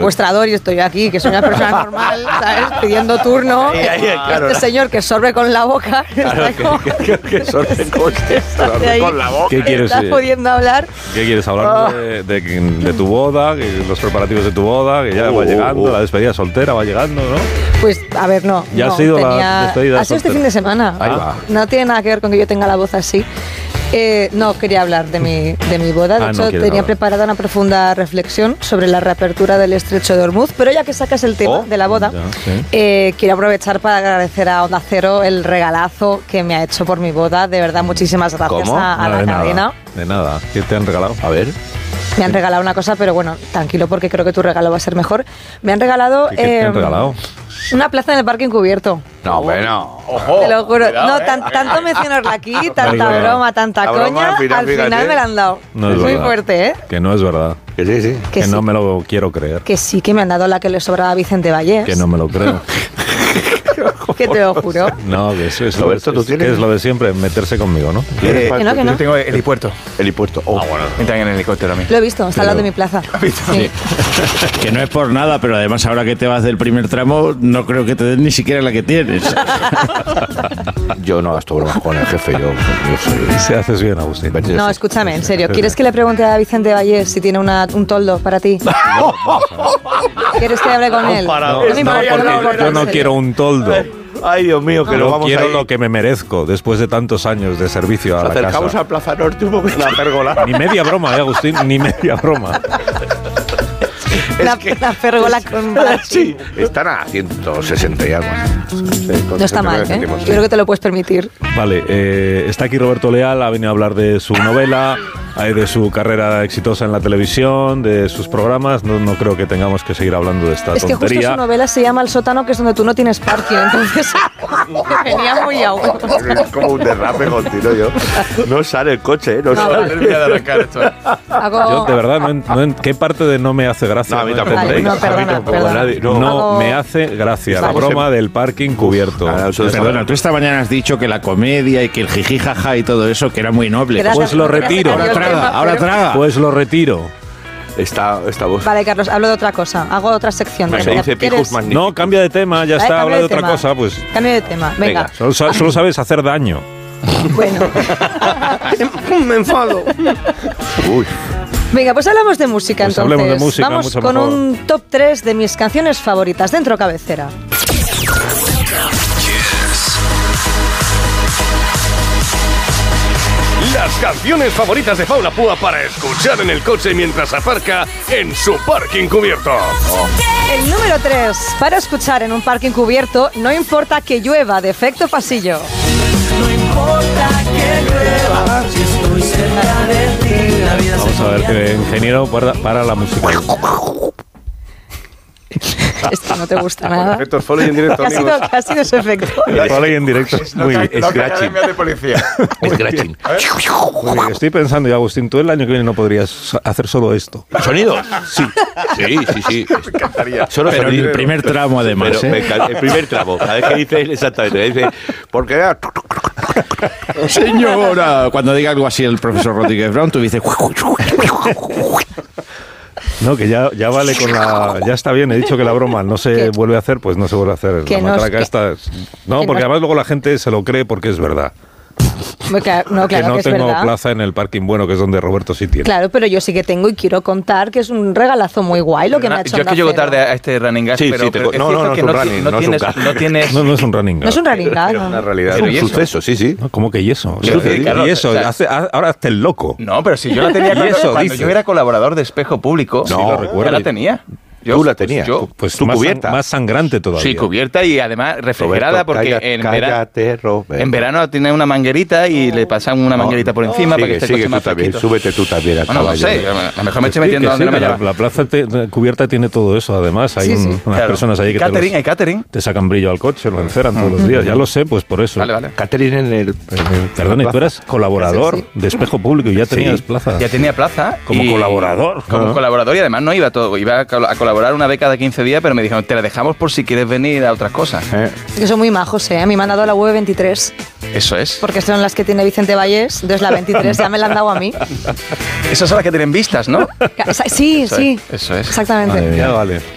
secuestrador y estoy aquí, que soy una persona normal, ¿sabes? Pidiendo turno. Claro. Este señor que sorbe con la boca. Claro, que sorbe con la boca. ¿Qué quieres? ¿Estás pudiendo hablar? ¿Qué quieres hablar de tu boda, que los preparativos de tu boda, que ya va llegando, la despedida soltera va llegando, ¿no? Pues, a ver, no. Ya no, ha sido la despedida ha sido este soltera. fin de semana. Ahí va. No tiene nada que ver con que yo tenga la voz así. No quería hablar de mi boda. De hecho, tenía preparada una profunda reflexión sobre la reapertura del Estrecho de Hormuz. Pero ya que sacas el tema de la boda, quiero aprovechar para agradecer a Onda Cero el regalazo que me ha hecho por mi boda. De verdad, muchísimas gracias a la cadena. De nada. ¿Qué te han regalado? A ver. Me han regalado una cosa, pero bueno, tranquilo, porque creo que tu regalo va a ser mejor. Me han regalado... ¿Qué te han regalado? Una plaza en el parque encubierto. No, bueno. Ojo, te lo juro. cuidado, No, tanto mencionarla aquí, tanta broma, tanta La coña, broma, al final me la han dado. No es muy verdad. fuerte, ¿eh? Que no es verdad. Que sí. Que sí. No me lo quiero creer. Que sí, que me han dado la que le sobraba a Vicente Vallés. Que no me lo creo. Que te lo juro. No, que eso es, Roberto, ¿tú tienes? que es lo de siempre, meterse conmigo, ¿no? Que no. Yo tengo helipuerto. Helipuerto. Bueno. Entran en el helicóptero a mí. Lo he visto, está al lado de mi plaza. Sí. Que no es por nada, pero además ahora que te vas del primer tramo, no creo que te den ni siquiera la que tienes. Yo no gasto bromas con el jefe, yo soy... Se haces bien, Agustín. No, escúchame, en serio. ¿Quieres que le pregunte a Vicente Vallés si tiene un toldo para ti? ¿Quieres que hable con él? No, me importa, porque me importa, yo en no serio. quiero un toldo. Ay, Dios mío, que lo Yo vamos quiero a ir. lo que me merezco después de tantos años de servicio a Nos la acercamos casa. a Plaza Norte un momento. La pérgola. Ni media broma, Agustín, ni media broma. La pérgola con Brasil. Sí, están a 160 y algo. No está mal, ¿eh? Yo creo que te lo puedes permitir. Vale, está aquí Roberto Leal, ha venido a hablar de su novela, de su carrera exitosa en la televisión, de sus programas. No creo que tengamos que seguir hablando de esta Es que justo tontería. su novela se llama El sótano, que es donde tú no tienes parking. Entonces, me venía muy a huevo. Es como un derrape continuo yo. No sale el coche, ¿eh? No sale. Termina de arrancar esto. Hago... Yo, de verdad, ¿qué parte de no me hace gracia? No, a mí no tampoco. Vale, no, entendéis? perdona, perdona. Nadie, No Hago- me hace gracia la Vale. broma del parking cubierto. Perdona, tú esta mañana has dicho que la comedia y que el jiji jaja y todo eso, que era muy noble. Gracias, Pues lo porque se retiro. cayó el Ahora traga, tema, ahora pero- traga. Pues lo retiro. Esta voz. Vale, Carlos, hablo de otra cosa. Hago otra sección. Se Venga, dice ¿quieres? pijos magníficos. No, cambia de tema, ya está, Cambio habla de otra tema. cosa, pues. Cambio de tema. Venga. Solo sabes hacer daño. Bueno. Me enfado. Uy. Venga, pues hablamos de música Pues entonces. hablemos de música, Vamos mucho con mejor. un top 3 de mis canciones favoritas dentro cabecera. Las canciones favoritas de Paula Púa para escuchar en el coche mientras aparca en su parking cubierto. El número 3, para escuchar en un parking cubierto, no importa que llueva, de Efecto Pasillo. Vamos a ver que ingeniero para la música. Esto no te gusta nada. Efectos foley en directo, ¿Qué ha sido ese efecto? Vale, en directo. Muy bien. Scratching. de policía. Scratching. Muy bien. Estoy pensando, y Agustín, tú el año que viene no podrías hacer solo esto. ¿Sonidos? Sí. Sí. Solo Pero en sonidos. el primer tramo, además. Pero el primer tramo. Cada vez que dice exactamente, dice, porque Señora, cuando diga algo así el profesor Rodríguez Brown, tú dices... No, que ya vale con la... Ya está bien, he dicho que la broma no se ¿Qué? vuelve a hacer, pues no se vuelve a hacer. Que La no es matraca que- esta... No, que porque no- además luego la gente se lo cree porque es verdad. No, claro que no que es tengo verdad. plaza en el parking bueno, que es donde Roberto sí tiene. Claro, pero yo sí que tengo y quiero contar que es un regalazo muy guay lo que me ha hecho Yo es que Onda llego Cero. tarde a este running gas, Sí, pero, sí, pero es no, cierto no que es un no, running, no no es un tienes, gas. no tienes... No es un running. No es un running gag, Es una ¿no? realidad, Pero es ¿y un eso? suceso, sí. No, ¿cómo que y eso? Quiero decir, Carlos, y eso, o sea, ahora hazte el loco. No, pero si yo la tenía Y eso cuando dices. yo era colaborador de Espejo Público, Sí, lo recuerdo. yo la tenía. Tú la tenías. Yo, Pues tu más, cubierta. más sangrante todavía. sí, cubierta y además refrigerada porque en verano tiene una manguerita y le pasan una manguerita por encima para que esté el coche Sigue más tú también, fresquito. súbete tú también al Bueno, no caballo. sé, a lo mejor me estoy Sí, metiendo que donde no me sí, llama. la plaza cubierta tiene todo eso, además. Hay Sí, sí. unas Claro. personas ahí que Catering, hay catering. te sacan brillo al coche, lo enceran todos los días. Ya lo sé, pues por eso. Vale, vale. Catherine en el... Perdón, y tú eras colaborador Sí, de Espejo Público y ya tenías plaza. Ya tenía plaza. Como y- colaborador. Como colaborador y además no iba todo. Iba a colaborar una vez cada 15 días, pero me dijeron, te la dejamos por si quieres venir a otras cosas. Que son muy majos, ¿eh? A mí me han dado la V23, Eso es. porque son las que tiene Vicente Vallés, entonces la 23 ya me la han dado a mí. Esas son las que tienen vistas, ¿no? Sí, Eso sí. es, eso es. Exactamente. Ya vale.